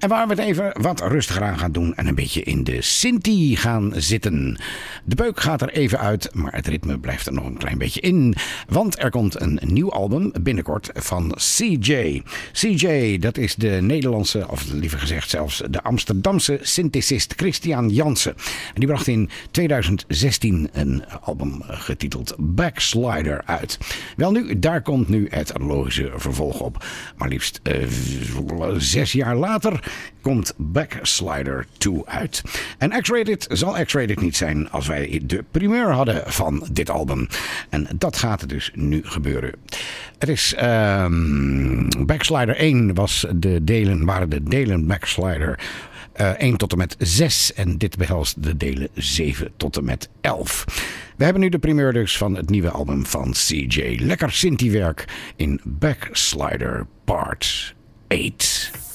En waar we het even wat rustiger aan gaan doen en een beetje in de Synthie gaan zitten. De beuk gaat er even uit, maar het ritme blijft er nog een klein beetje in. Want er komt een nieuw album binnenkort van CJ. CJ, dat is de Nederlandse, of liever gezegd zelfs de Amsterdamse synthesist Christian Jansen. En die bracht in 2016 een album getiteld Backslider uit. Welnu, daar komt nu het logische vervolg op. Maar liefst 6 jaar later komt Backslider 2 uit. En X-Rated zal X-Rated niet zijn als wij de primeur hadden van dit album. En dat gaat dus nu gebeuren. Het is Backslider 1 waren de delen Backslider 1 tot en met 6 en dit behelst de delen 7 tot en met 11. We hebben nu de primeur dus van het nieuwe album van CJ. Lekker Synthie-werk in Backslider Part 8.